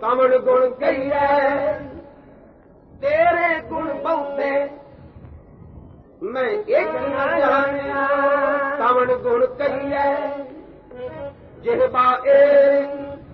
ਕਵਣ ਗੁਣ ਕਹੀਐ ਤੇਰੇ ਗੁਣ ਬਹੁਤੇ ਮੈਂ ਇੱਕ ਨਾ ਜਾਣਿਆ ਕਵਣ ਗੁਣ ਕਹੀਐ ਜਿਹਬਾ ਏਕ